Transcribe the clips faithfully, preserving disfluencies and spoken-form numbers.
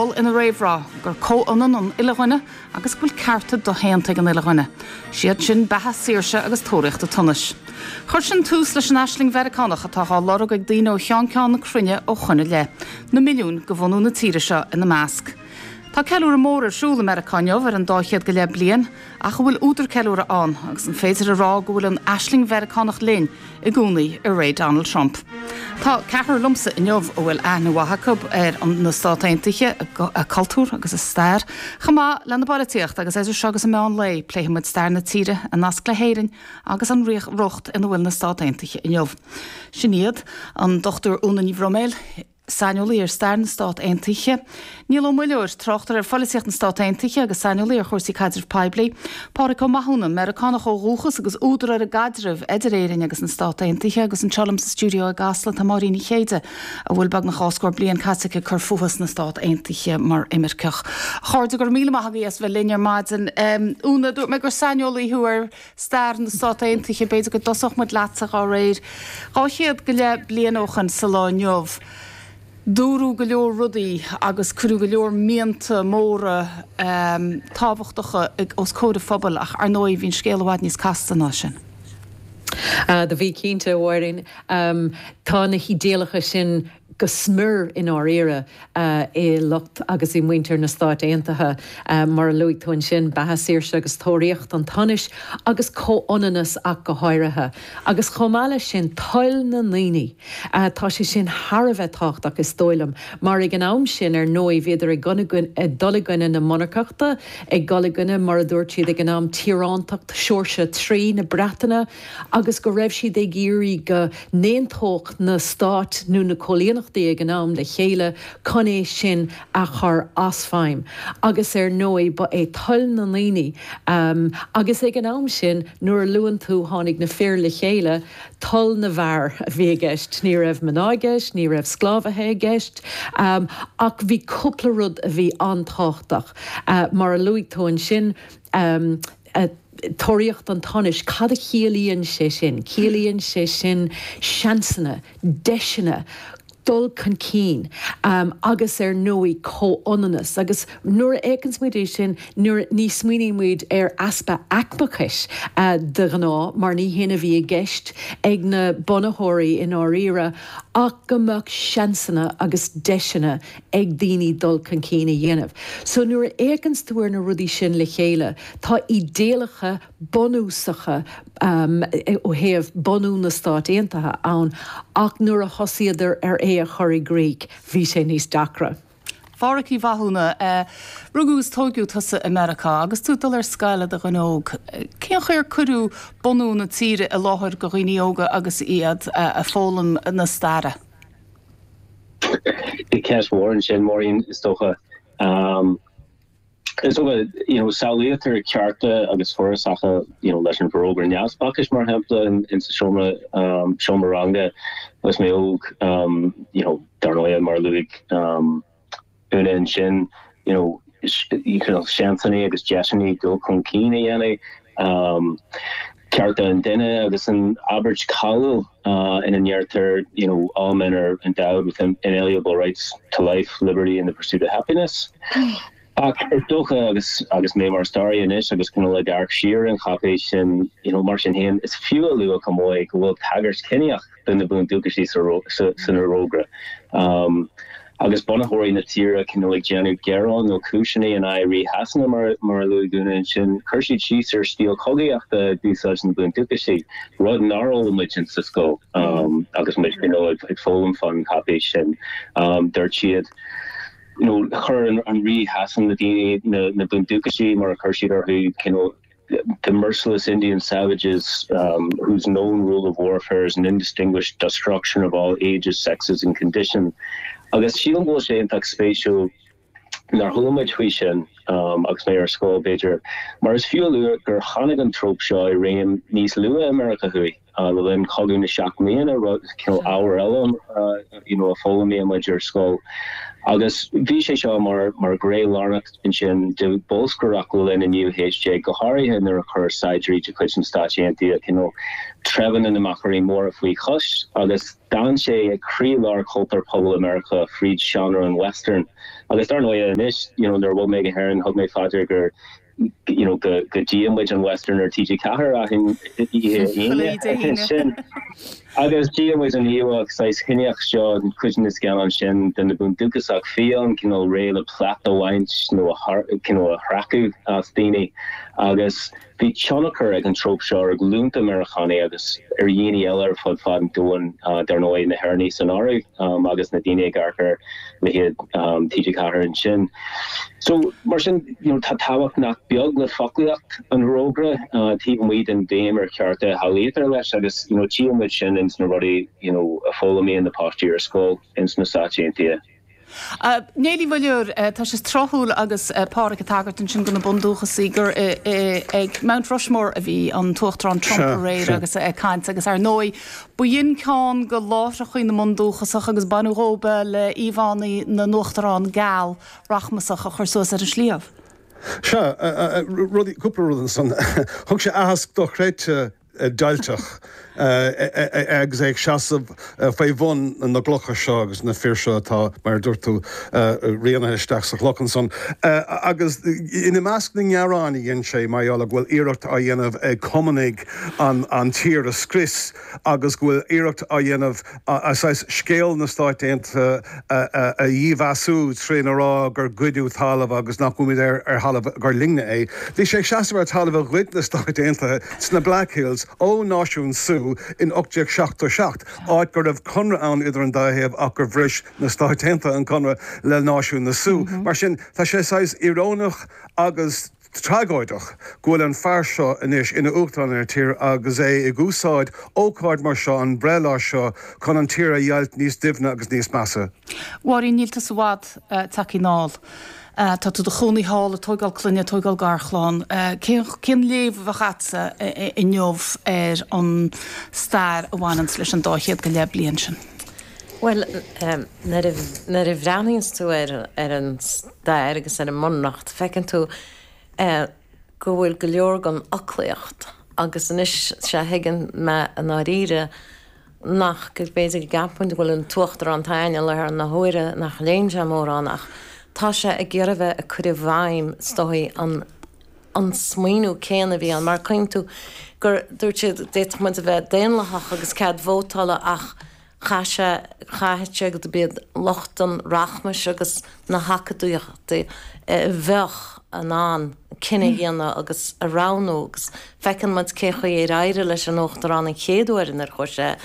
dul ina réimhrá gur cóionan an Ileghine agus bhfuil cearta do héanta an Ileghine. Siad sin betha saoirse agus tóireacht a tunas. Chuir sin tús leis an aisling Veracánach atá há lorg ag daoine ó cheanceán na crunne ó chuine le, na milliún go bhunú na tíre seo ina measc. Tá ceúra mór arsúla Americaneamh ar an dáchead go le blian, ach bhfuil údar ceúra an, agus an féidir ará go bhfuil an aisling Veracánach léinn i gúnaí ar ré Donald Trump. Tá cethir lumsa inniuh ó bhfuil aithne wathacab ar an na Stát Aontaithe a cultúr agus a stair, chamá le na baratíocht agus éidir segus a meán lei pléimiid stair na tíre a nasc le héireann agus an rioch rocht ina bhfuil na Stát Aontaithe inniuh. Sin iad an dochtúr Una Ní Bhroiméil Sainiolaí ar stair na Stát Aontaithe. Níl ó muileúir trochttar ar follisíocht na Stát Aontaithe agus sainiolaí ar chuirsaí Caidir Poiblí, páric ó maithúna Americanach ó rúchas agus údar ar a gaidirh idir éireann agus na Stát Aontaithe agus an teollam sa stúdio a gasla tá maríní chéide a bhfuil bag na cháscóir blian casacha chur fuchas na Stát Aontaithe mar imirceach. Cháirde gur míle maithagaí as bheith linnear maidin. Úna dúirt me gur sainiolaí thu ar stair na Stát Aontaithe beidir go dosach muid leatach á réir. Ráchiad go le blian óchan sa láinneamh. Dúrú go leor rudaí agus curú go leor mianta móra um, tábhachtacha ag os códa phobal ach ar nói bhín scéalhhaid níos castanna sin. Uh, the bhí cínte bhhairinn um, tá na hidéalacha sin go smur in our éire uh, é lucht agus i muintir na Stát Aontaithe uh, mar luigh tuin sin betha saoirse agus tóireacht an tanis agus cóionanas ach go háirithe. Agus chomáile sin toil na naoine uh, tá sé sin Harbheith tácht agus dóilm mar ag an am sin ar nói bhéidir ag ganagun ag dolagunna na monarchachta ag golagunna mar a dúirt siad ag an am tíorántacht seoirse trí na Breataine agus go raibh siad ag iarraí go néontócht na Stát nó na Cholíonach ag an am le chéile coné sin a chur asfáim. Agus ar nói ba é toil na naoine um, agus ag an am sin nuair luan tú tháinig na fear le chéile toil na bhar a bhí gceist, ní raibh maná gceist, ní raibh sclávathe gceist, um, ach bhí cúpla rud a bhí antáchtach uh, mar a luigh tú an sin um, uh, Tóireacht an tanis cad a chéalaíonn sé sin, chéalaíonn sé sin seansanna, deisina, dul chun cín um, agus ar nóí cóionanas agus nuair écans muid é sin nuair ní smuoine muid ar aspa acbachais uh, de gná mar ní héna bhí a gceist ag na bonathirí in áíire ach gomach seansanna agus deisina ag daoine dul chun cín a dhéanamh. So nuair écans túair na rudí sin le chéile tá idéalacha bonúsacha um, ó héamh bonú na Stát Aontaithe ann ach nuair a thosaíidir ar é a choirí Greek, bhí sé níos dacra. Fáraí bhathúna, uh, rugús tógiú tusa America, agus tú dul ar scaile a ghnóg. Cén chuir curú bonú na tíre a láthir go riíoga agus iad uh, a fólam na stara? I ceis mór sin mórín is tócha. Um, is ook you know saluator cearta agus forsacha you know leis an brógra neasbachis mar hempla in in sa sioma um siomaranga was mé ook um you know darnoia mar luig um una and sin you know you can shanthani agus jeshani go chun cíine dhéana um cearta an duine agus an average call uh in an yearter you know all men are endowed with inalienable rights to life, liberty and the pursuit of happiness. Ach, er docha agus agus mé mar story inis agus kind of le dark sheer and chapation, you know, mar sin hen is few lu come away go wel taggers kenniach than the boon dukashi sin rogra. Um, agus bonahori na tira kind of like Janet Geron no kushani and I re hasna mar mar lu guna and sin kershi cheeser steel kogiach the do such in boon dukashi rod narrow legend cisco um agus mich you know like like full fun chapation um dirt cheat. You know, her and, and re Hassan the na na Bundukashi mar Kershidar who you know the merciless Indian savages um, whose known rule of warfare is an indistinguished destruction of all ages, sexes, and condition. I guess she don't go say in that spatial nar hulma tuition um agus mayor school Bejer mar is few gur Hanigan trope show rain nís lua America hui uh, le linn choú na seach mléana ru kill hour elam uh, you know a fó mé ma your skull. Agus vi sé seo mar mar gré larnach in sin de bolskurach lin in U H J gohari hen er occur sidri to kitchen statienti you know treven in the machirí mór if we hush agus dan sé a cree lar culture Pubble America Fried genre and Western agus dar no inis you know there will make a heron hug me father or you know go go G M which and Western or T G Cahar I think agus G M was an Ewok size hinach shot and cushion is gal on shin then the bundukasak fion you know rail a plata wine no a heart you know a hraku stini agus the chonaker and trope shore gloomed Americani agus Erini Eller fod fod doing uh there no in the Herni scenario um agus Nadine Garker we had um T G Cahar and shin so Martian you know tatawak not biog le fakliak an rogra uh even weed and dame or character how later less I just you know G M with shin and nobody you know follow me in the posture school in Smasachi and Tia. Néli bhfuir tá sé trothúil agus pára tagart sin gona bundúcha sigur ag Mount Rushmore a bhí an tuachtar an Trump réir agus caiint agus ar nói buon cáin go láithre chuoin na mundúchasach agus banúróba le íhánaí na nuachtarrán gáal rachmasach a chursúas ar an slíamh. Se rudí cúpla rudan san thug sé ahas do chréite dalteach agus ag seaamh fé bhain na glucha seo agus na fear seo tá mar dúirtú rianana isteach sa ghlochan son. Agus ina meascning nearránna dhéon sé maiála bhfuil iirecht a dhéanamh ag cumannig an tír a scris agus bhfuil iirecht a dhéanamh scéal na stáiteanta a dhíomhheasú trína rá gur goidú talamh agus nach gúmid ar halamh gur lingna é. Bhí sé seaamh ar talamh ghuiid na stáiteanta sna Black Hills ó náisiún sú in object seach to seach áit gur raibh conra an idir an dahéamh ach gur bhris na stáiteanta an conra le náisiún na sú. Mar sin tá sé sais irónach agus trágáidach ghfuil an fear seo inis ina uachtain ar tír agus é i gúsáid ócáid mar seo an brelá seo chun an tír a dhealt níos dimhne agus níos measa. Warí nílta sád takeínáil. Uh, tá tú de choní hála tógáil clunne tógáil garchláán. Cén léomh bhachatsa i neomh ar an stair a bhhainans leis an dáchéad go le bliain sin. Well, um, na ra bhreanings tú ar an stair agus ar an mnacht, fecinn tú uh, go bhfuil go leor an aclaíocht agus inis se higann me an áíre nach gur béidir gapúint bhfuil an tuachtar an taine le ar na huire nach léim se mór annach. Tá sé a ggéirbh a chuir bhaim stoí an an smaoinú céanna bhí an mar chuin tú gur dúirt déit mu a bheith déanlathach agus cead bhótála ach chaise chaite go bead lochtan rachmas agus na hacaúachta bheh an an cinenne dhéanana agus aránógus fecinn mud cécha é éire leis an nóachtar an chéadúirin ar chuise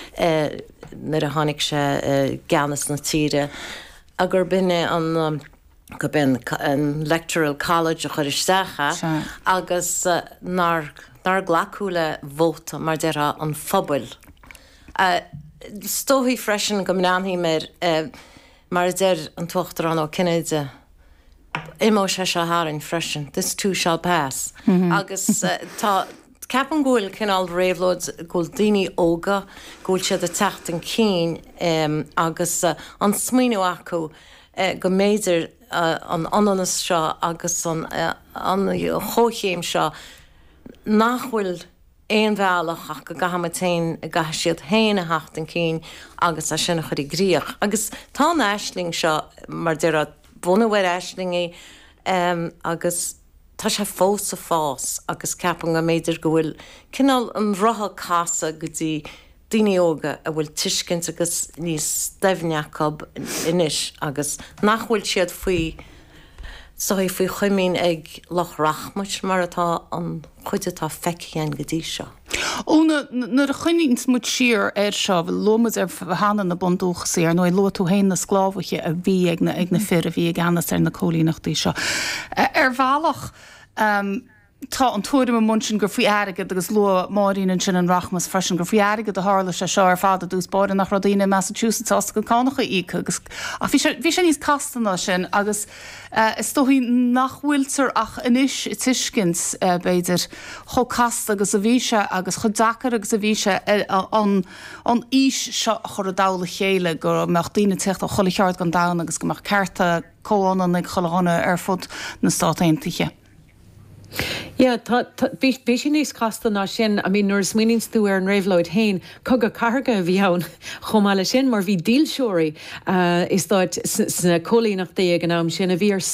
nar a tháinig sé ganas na tíre. Agur binne an um, go bin an Electoral College a chuir istecha agus uh, nar nar glacúla vóta mar deire an phobal. Uh, Stóhí freisin go mnáhí mar uh, mar deir an tuachtar an ó cinnéide imó sé se hárin freisin, this too shall pass. Mm-hmm. Agus uh, tá Capan gúil cinál réhlód gúil daoine óga gúil siad a techt an cín um, agus uh, an smaoinú acu uh, go méidir uh, an ananas seo agus an uh, an chóchéim seo nachhfuil éon bhealach ach go gahamatain a gaith siad héana hacht an cín agus a sinna chuir gríoch. Agus tá eisling seo mar deir a bhunahfuir eislingaí um, agus tá sé fós a fás agus ceapan go méidir go bhfuil cinál an rotha casa go dtí daoine óga a bhfuil tuiscint agus níos staimhneachab inis agus nach bhfuil siad faoi so faoi chuimín ag loch rachmas mar atá an chuide tá feicían go dtí seo. Ó na a chuinnín mu siar ar seo bhfuil lomas ar hána na bundúcha sé ar nó lo tú héin na sclábhache a bhí ag na ag na fear a bhí ag anas ar na cólínachtaí seo. Ar bhealach um, tá an túirm munsin gur faoi aige agus lu máín sin an rachmas freisin gur faoi aige a hála se seir fáda dús bar nach rodíine Massachusetts as go cánacha í agus a bhí sé níos castanna sin agus is tóhí nachhfuiltar ach inis i tuiscins beidir cho casta agus a bhíse agus chu dachar agus a bhíse an ís seo chur a dála chéile gur meach daine techt a chola cheart gan da agus go mar carta cóánan ag chohanna ar fud na státaintiche. Ja, bí sin níos casta ná sin, a mí nuair smínings tú ar an réhlóid hain, cog a carga bhí ann chomáile sin mar bhí dílseoirí is dáid sna cólíach dé an am sin a bhí ar